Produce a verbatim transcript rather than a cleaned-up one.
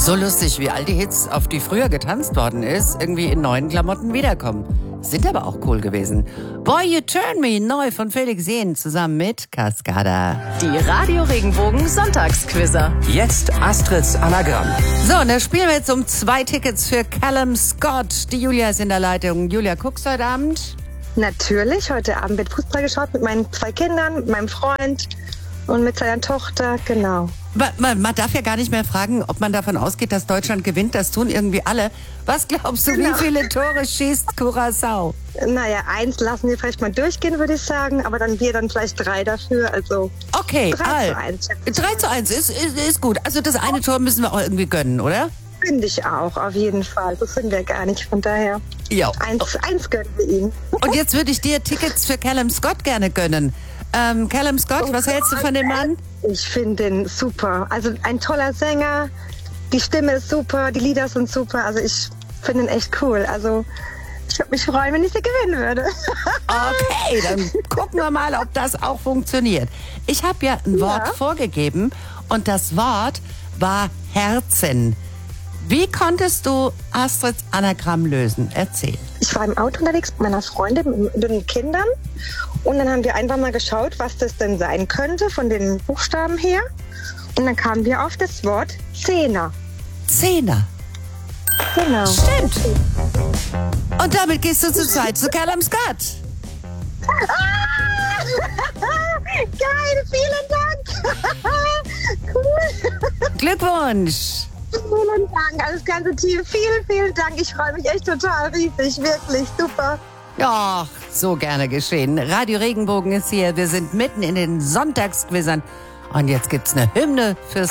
So lustig, wie all die Hits, auf die früher getanzt worden ist, irgendwie in neuen Klamotten wiederkommen. Sind aber auch cool gewesen. Boy, You Turn Me, neu von Felix Jähn, zusammen mit Cascada. Die Radio Regenbogen Sonntagsquizzer. Jetzt Astrids Anagramm. So, und da spielen wir jetzt um zwei Tickets für Callum Scott. Die Julia ist in der Leitung. Julia, guckst du heute Abend? Natürlich, heute Abend wird Fußball geschaut mit meinen zwei Kindern, mit meinem Freund und mit seiner Tochter, genau. Man, man darf ja gar nicht mehr fragen, ob man davon ausgeht, dass Deutschland gewinnt. Das tun irgendwie alle. Was glaubst du, Genau. wie viele Tore schießt Curaçao? Naja, eins lassen wir vielleicht mal durchgehen, würde ich sagen, aber dann wir dann vielleicht drei dafür, also Okay, drei all. zu eins. drei zu eins ist, ist, ist gut. Also das eine Tor müssen wir auch irgendwie gönnen, oder? Finde ich auch, auf jeden Fall. Das sind wir gar nicht, von daher. Ja. Eins, eins gönnen wir ihm. Und jetzt würde ich dir Tickets für Callum Scott gerne gönnen. Ähm, Callum Scott, was hältst du von dem Mann? Ich finde den super. Also ein toller Sänger, die Stimme ist super, die Lieder sind super. Also ich finde ihn echt cool. Also ich würde mich freuen, wenn ich sie gewinnen würde. Okay, dann gucken wir mal, ob das auch funktioniert. Ich habe ja ein Wort Ja. vorgegeben und das Wort war Herzen. Wie konntest du Astrids Anagramm lösen? Erzähl. Ich war im Auto unterwegs mit meiner Freundin, mit den Kindern. Und dann haben wir einfach mal geschaut, was das denn sein könnte von den Buchstaben her. Und dann kamen wir auf das Wort Zehner. Zehner. Genau. Stimmt. Und damit gehst du zu zweit zu Callum Scott. Ah! Geil, vielen Dank. Cool. Glückwunsch. Vielen Dank, alles ganze Team. Vielen, vielen Dank. Ich freue mich echt total riesig. Wirklich super. Ja, so gerne geschehen. Radio Regenbogen ist hier. Wir sind mitten in den Sonntagsquizzern. Und jetzt gibt's eine Hymne fürs